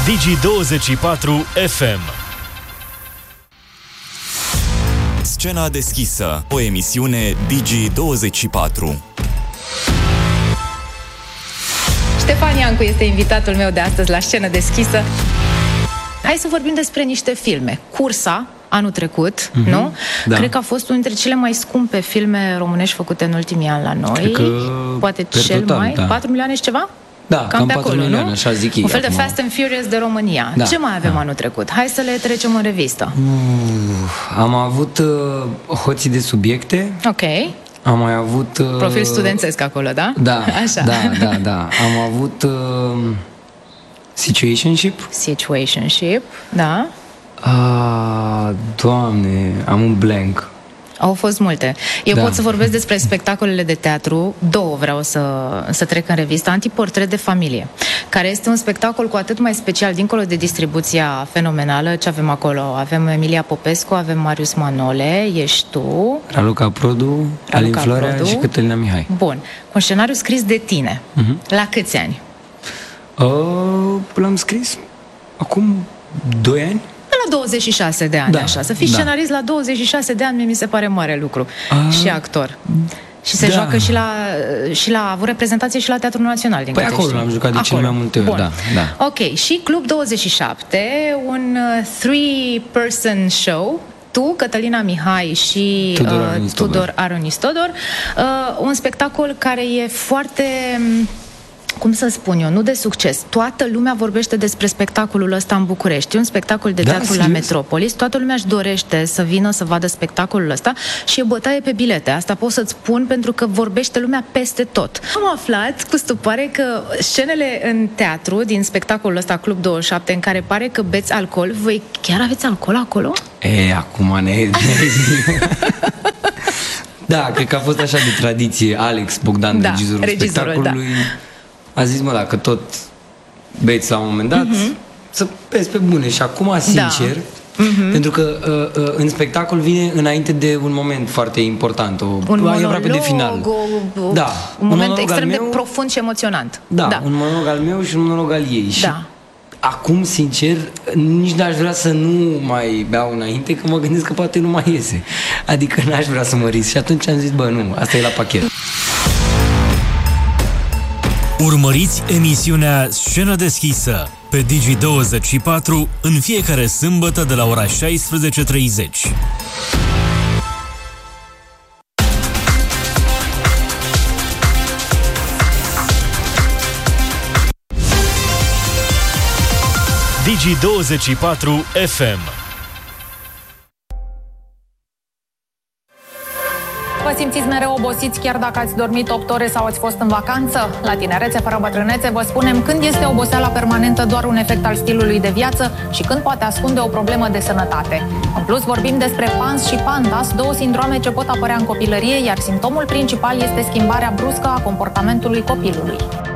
Digi24 FM. Scena deschisă, o emisiune Digi24. Ștefan Iancu este invitatul meu de astăzi la Scenă deschisă. Hai să vorbim despre niște filme. Cursa, anul trecut, nu? Da. Cred că a fost unul dintre cele mai scumpe filme românești făcute în ultimii ani la noi. Cred că poate per cel total, mai, da. 4 milioane și ceva? Da, cam pe 4 acolo, milioane, nu? așa zic ei. Un fel de acum. Fast and Furious de România. Da, Ce mai avem da. anul trecut? Hai să le trecem în revistă. Am avut Hoții de subiecte. Ok. Am mai avut... Profil studențesc acolo, da? Da, Așa. da. Am avut Situationship. Situationship, da. Doamne, am un blank. Au fost multe. Eu Da. pot să vorbesc despre spectacolele de teatru. Două vreau să trec în revistă. Antiportret de familie, care este un spectacol cu atât mai special, dincolo de distribuția fenomenală. Ce avem acolo? Avem Emilia Popescu, avem Marius Manole, ești tu, Raluca Produ, Alin Florea și Cătălina Mihai. Bun. Cu un scenariu scris de tine. La câți ani? L-am scris acum 2 ani. La 26 de ani, Da, așa. Să fii da. scenarist la 26 de ani, mie mi se pare mare lucru. Și actor. Și se da. joacă și la a avut reprezentație și la Teatrul Național, din Păi câte acolo știu. l-am jucat de cele mai multe ori, Bun. da. Ok, și Club 27, un 3-person show, tu, Cătălina Mihai și Tudor Aronis-Todor, un spectacol care e foarte... cum să spun eu, nu de succes. Toată lumea vorbește despre spectacolul ăsta în București. E un spectacol de teatru la Metropolis. Toată lumea își dorește să vină să vadă spectacolul ăsta și e bătaie pe bilete. Asta pot să-ți spun pentru că vorbește lumea peste tot. Am aflat cu stupare că scenele în teatru din spectacolul ăsta Club 27, în care pare că beți alcool, voi chiar aveți alcool acolo? Acum ne Da, cred că a fost așa de tradiție. Alex Bogdan, regizorul spectacolului, a zis, dacă tot beți la un moment dat, să beți pe bune. Și acum, sincer, pentru că în spectacol vine înainte de un moment foarte important. Un monolog, aproape de final. Un moment extrem de profund și emoționant. Da, un monolog al meu și un monolog al ei. Și acum, sincer, nici n-aș vrea să nu mai beau înainte, că mă gândesc că poate nu mai iese. Adică n-aș vrea să mă risc. Și atunci am zis, nu, asta e la pachet. Urmăriți emisiunea Scenă deschisă pe Digi24 în fiecare sâmbătă de la ora 16:30. Digi24 FM. Vă simțiți mereu obosiți chiar dacă ați dormit 8 ore sau ați fost în vacanță? La Tinerețe fără bătrânețe vă spunem când este oboseala permanentă doar un efect al stilului de viață și când poate ascunde o problemă de sănătate. În plus vorbim despre PANS și PANDAS, două sindrome ce pot apărea în copilărie, iar simptomul principal este schimbarea bruscă a comportamentului copilului.